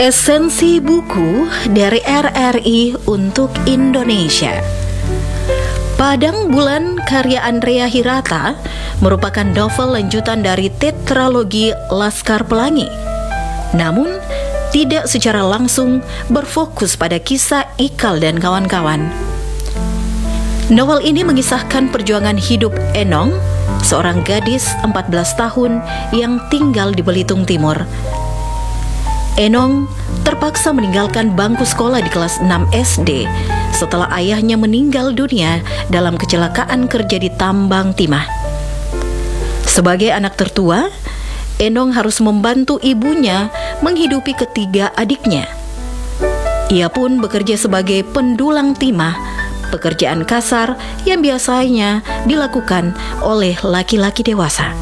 Esensi buku dari RRI untuk Indonesia. Padang Bulan karya Andrea Hirata merupakan novel lanjutan dari tetralogi Laskar Pelangi. Namun, tidak secara langsung berfokus pada kisah Ikal dan kawan-kawan. Novel ini mengisahkan perjuangan hidup Enong, seorang gadis 14 tahun yang tinggal di Belitung Timur. Enong terpaksa meninggalkan bangku sekolah di kelas 6 SD setelah ayahnya meninggal dunia dalam kecelakaan kerja di tambang timah. Sebagai anak tertua, Enong harus membantu ibunya menghidupi ketiga adiknya. Ia pun bekerja sebagai pendulang timah, pekerjaan kasar yang biasanya dilakukan oleh laki-laki dewasa.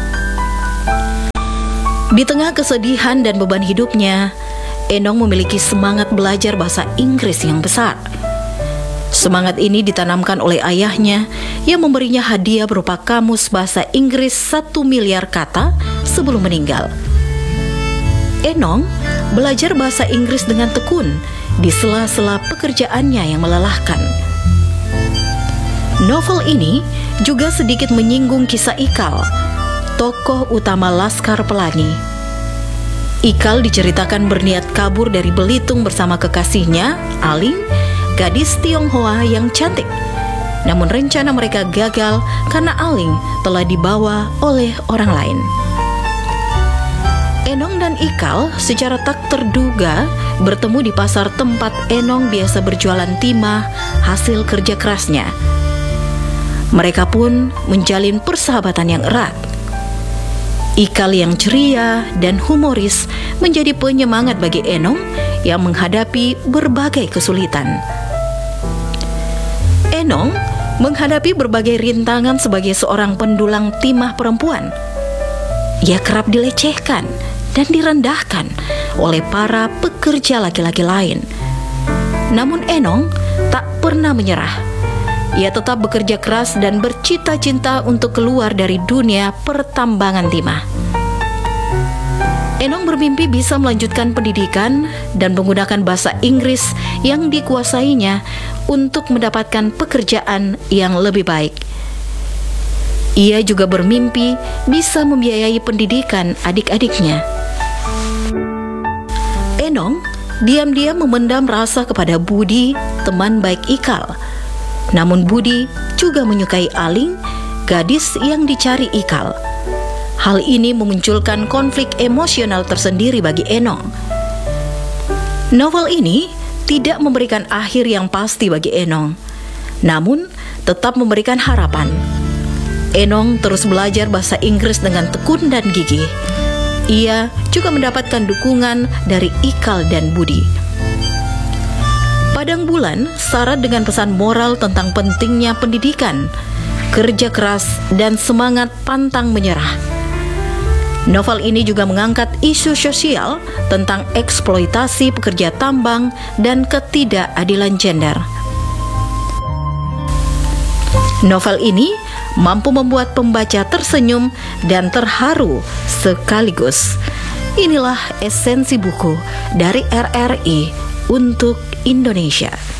Di tengah kesedihan dan beban hidupnya, Enong memiliki semangat belajar bahasa Inggris yang besar. Semangat ini ditanamkan oleh ayahnya yang memberinya hadiah berupa kamus bahasa Inggris 1 miliar kata sebelum meninggal. Enong belajar bahasa Inggris dengan tekun di sela-sela pekerjaannya yang melelahkan. Novel ini juga sedikit menyinggung kisah Ikal, tokoh utama Laskar Pelangi. Ikal diceritakan berniat kabur dari Belitung bersama kekasihnya, Aling, gadis Tionghoa yang cantik. Namun rencana mereka gagal karena Aling telah dibawa oleh orang lain. Enong dan Ikal secara tak terduga bertemu di pasar tempat Enong biasa berjualan timah hasil kerja kerasnya. Mereka pun menjalin persahabatan yang erat. Ikal yang ceria dan humoris menjadi penyemangat bagi Enong yang menghadapi berbagai kesulitan. Enong menghadapi berbagai rintangan sebagai seorang pendulang timah perempuan. Ia kerap dilecehkan dan direndahkan oleh para pekerja laki-laki lain. Namun Enong tak pernah menyerah. Ia tetap bekerja keras dan bercita-cita untuk keluar dari dunia pertambangan timah. Enong bermimpi bisa melanjutkan pendidikan dan menggunakan bahasa Inggris yang dikuasainya untuk mendapatkan pekerjaan yang lebih baik. Ia juga bermimpi bisa membiayai pendidikan adik-adiknya. Enong diam-diam memendam rasa kepada Budi, teman baik Ikal. Namun Budi juga menyukai Aling, gadis yang dicari Ikal. Hal ini memunculkan konflik emosional tersendiri bagi Enong. Novel ini tidak memberikan akhir yang pasti bagi Enong, namun tetap memberikan harapan. Enong terus belajar bahasa Inggris dengan tekun dan gigih. Ia juga mendapatkan dukungan dari Ikal dan Budi. Padang Bulan syarat dengan pesan moral tentang pentingnya pendidikan, kerja keras, dan semangat pantang menyerah. Novel ini juga mengangkat isu sosial tentang eksploitasi pekerja tambang dan ketidakadilan gender. Novel ini mampu membuat pembaca tersenyum dan terharu sekaligus. Inilah esensi buku dari RRI untuk Indonesia.